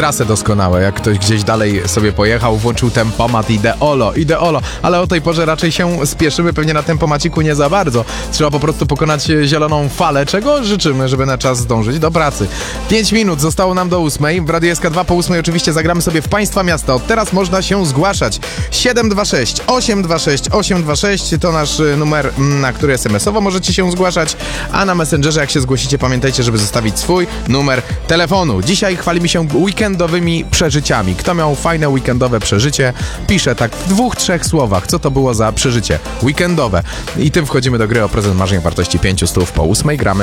trasę doskonałe. Jak ktoś gdzieś dalej sobie pojechał, włączył tempomat, ideolo. Ale o tej porze raczej się spieszymy, pewnie na tempomaciku nie za bardzo. Trzeba po prostu pokonać zieloną falę, czego życzymy, żeby na czas zdążyć do pracy. 5 minut zostało nam do 8. W Radiu SK2 po 8 oczywiście zagramy sobie w Państwa Miasta. Od teraz można się zgłaszać. 726 826 826 to nasz numer, na który SMS-owo możecie się zgłaszać, a na Messengerze jak się zgłosicie, pamiętajcie, żeby zostawić swój numer telefonu. Dzisiaj chwalimy się weekendowymi przeżyciami. Kto miał fajne weekendowe przeżycie, pisze tak w 2-3 słowach, co to było za przeżycie weekendowe. I tym wchodzimy do gry o prezent marzeń wartości 500 po 8 gramy.